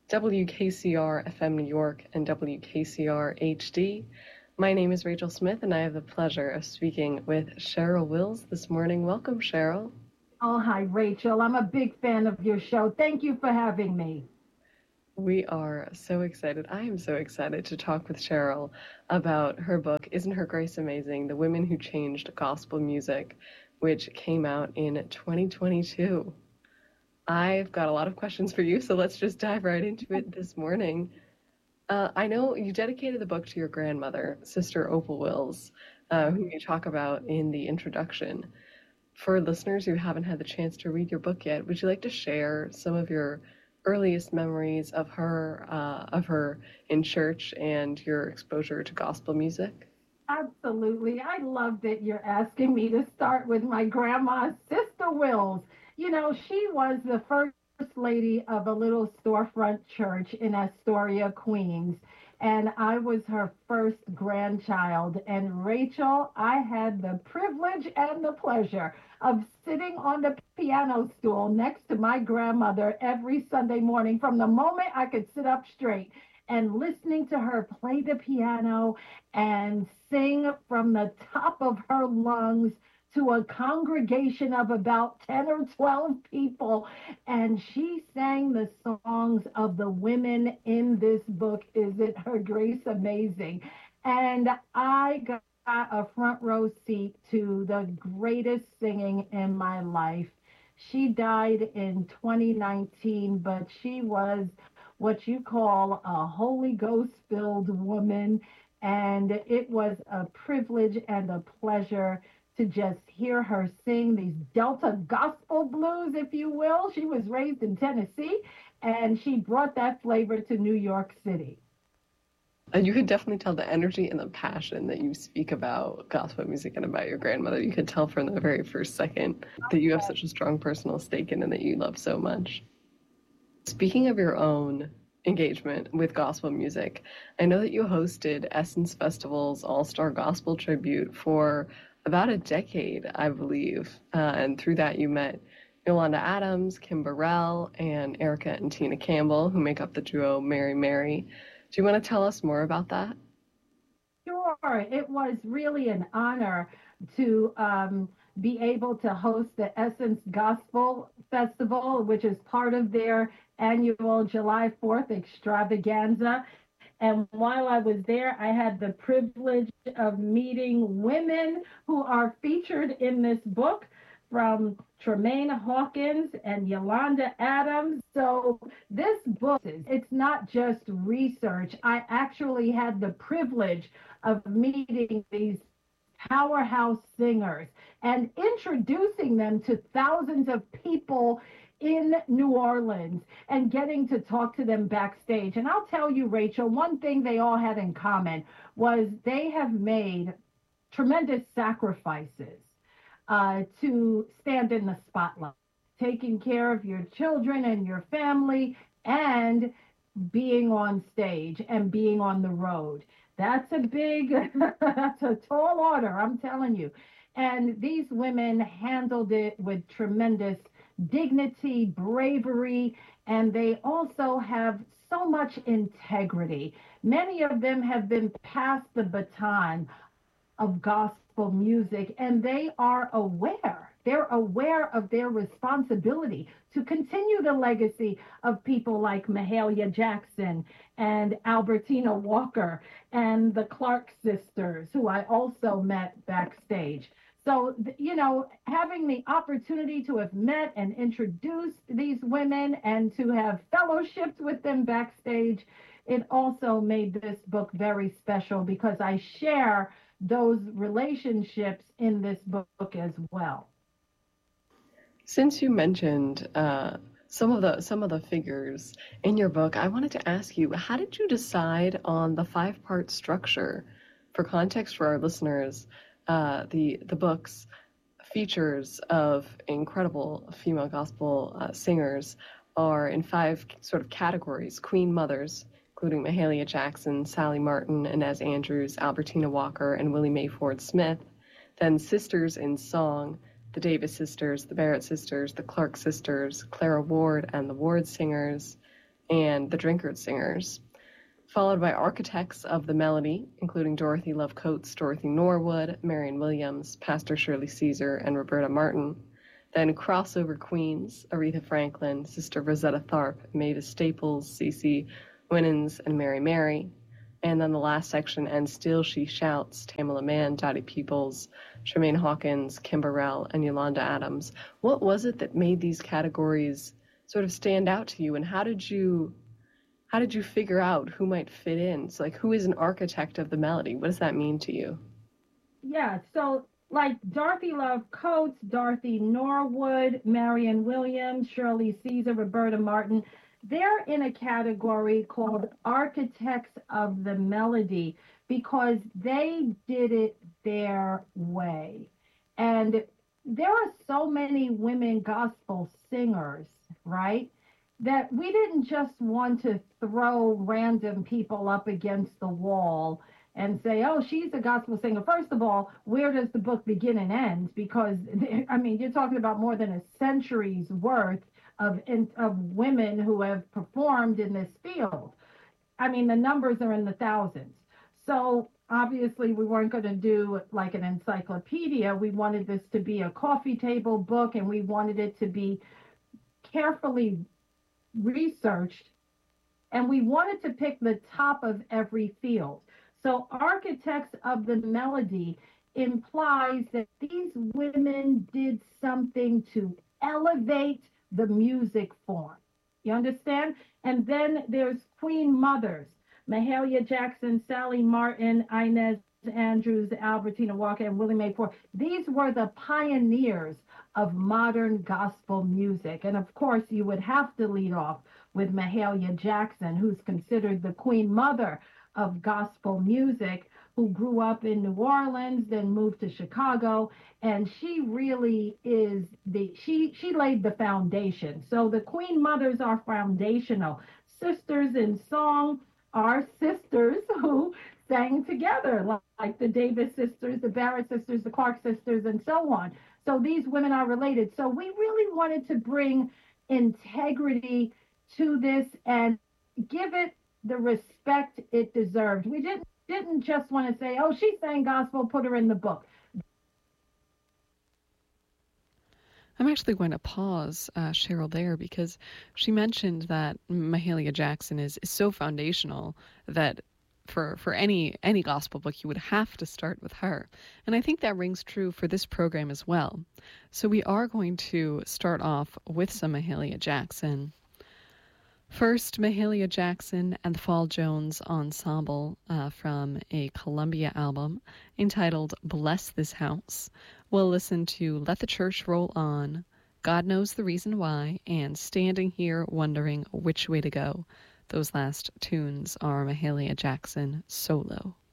WKCR FM New York and WKCR HD. My name is Rachel Smith, and I have the pleasure of speaking with Cheryl Wills this morning. Welcome, Cheryl. Oh, hi, Rachel. I'm a big fan of your show. Thank you for having me. We are so excited. I am so excited to talk with Cheryl about her book, Isn't Her Grace Amazing? The Women Who Changed Gospel Music, which came out in 2022. I've got a lot of questions for you, so let's just dive right into it this morning. I know you dedicated the book to your grandmother, Sister Opal Wills, who you talk about in the introduction. For listeners who haven't had the chance to read your book yet, would you like to share some of your earliest memories of her in church and your exposure to gospel music? Absolutely. I love that you're asking me to start with my grandma, Sister Wills. You know, she was the first lady of a little storefront church in Astoria, Queens. And I was her first grandchild. And Rachel, I had the privilege and the pleasure of sitting on the piano stool next to my grandmother every Sunday morning from the moment I could sit up straight and listening to her play the piano and sing from the top of her lungs to a congregation of about 10 or 12 people. And she sang the songs of the women in this book, Isn't Her Grace Amazing? And I got a front row seat to the greatest singing in my life. She died in 2019, but she was what you call a Holy Ghost filled woman. And it was a privilege and a pleasure to just hear her sing these Delta gospel blues, if you will. She was raised in Tennessee, and she brought that flavor to New York City. And you could definitely tell the energy and the passion that you speak about gospel music and about your grandmother. You could tell from the very first second that you have such a strong personal stake in it and that you love so much. Speaking of your own engagement with gospel music, I know that you hosted Essence Festival's All-Star Gospel Tribute for about a decade, I believe. And through that, you met Yolanda Adams, Kim Burrell, and Erica and Tina Campbell, who make up the duo Mary Mary. Do you want to tell us more about that? Sure. It was really an honor to be able to host the Essence Gospel Festival, which is part of their annual July 4th extravaganza. And while I was there, I had the privilege of meeting women who are featured in this book, from Tremaine Hawkins and Yolanda Adams. So this book, it's not just research. I actually had the privilege of meeting these powerhouse singers and introducing them to thousands of people in New Orleans and getting to talk to them backstage. And I'll tell you, Rachel, one thing they all had in common was they have made tremendous sacrifices to stand in the spotlight, taking care of your children and your family and being on stage and being on the road. That's a big, that's a tall order, I'm telling you. And these women handled it with tremendous dignity, bravery, and they also have so much integrity. Many of them have been passed the baton of gospel music, and they are aware. They're aware of their responsibility to continue the legacy of people like Mahalia Jackson and Albertina Walker and the Clark sisters, who I also met backstage. So, having the opportunity to have met and introduced these women and to have fellowshipped with them backstage, it also made this book very special because I share those relationships in this book as well. Since you mentioned some of the figures in your book, I wanted to ask you, how did you decide on the 5-part structure? For context for our listeners, the book's features of incredible female gospel singers are in 5 sort of categories: Queen Mothers, including Mahalia Jackson, Sally Martin, Inez Andrews, Albertina Walker, and Willie Mae Ford Smith. Then Sisters in Song, the Davis Sisters, the Barrett Sisters, the Clark Sisters, Clara Ward and the Ward Singers. and the Drinkard Singers, followed by architects of the melody, including Dorothy Love Coates, Dorothy Norwood, Marion Williams, Pastor Shirley Caesar, and Roberta Martin. Then crossover queens, Aretha Franklin, Sister Rosetta Tharpe, Mavis Staples, CeCe Winans, and Mary Mary. And then the last section, And Still She Shouts, Tamala Mann, Dottie Peoples, Tremaine Hawkins, Kim Burrell, and Yolanda Adams. What was it that made these categories sort of stand out to you, and how did you figure out who might fit in? So, like, who is an architect of the melody? What does that mean to you? Yeah, so like Dorothy Love Coates, Dorothy Norwood, Marion Williams, Shirley Caesar, Roberta Martin, they're in a category called Architects of the Melody because they did it their way. And there are so many women gospel singers, right? That we didn't just want to throw random people up against the wall and say, oh, she's a gospel singer. First of all, where does the book begin and end? Because, I mean, you're talking about more than a century's worth of women who have performed in this field. I mean, the numbers are in the thousands. So obviously we weren't going to do like an encyclopedia. We wanted this to be a coffee table book, and we wanted it to be carefully researched, and we wanted to pick the top of every field. So Architects of the Melody implies that these women did something to elevate the music form. You understand? And then there's Queen Mothers, Mahalia Jackson, Sally Martin, Inez Andrews, Albertina Walker, and Willie Mae Ford. These were the pioneers of modern gospel music. And of course, you would have to lead off with Mahalia Jackson, who's considered the queen mother of gospel music, who grew up in New Orleans, then moved to Chicago. And she really is she laid the foundation. So the queen mothers are foundational. Sisters in song are sisters who sang together, like the Davis sisters, the Barrett sisters, the Clark sisters, and so on. So these women are related. So we really wanted to bring integrity to this and give it the respect it deserved. We didn't just want to say, oh, she sang gospel, put her in the book. I'm actually going to pause Cheryl there, because she mentioned that Mahalia Jackson is so foundational that for any gospel book, you would have to start with her. And I think that rings true for this program as well. So we are going to start off with some Mahalia Jackson. First, Mahalia Jackson and the Fall Jones Ensemble from a Columbia album entitled Bless This House. We'll listen to Let the Church Roll On, God Knows the Reason Why, and Standing Here Wondering Which Way to Go. Those last tunes are Mahalia Jackson solo.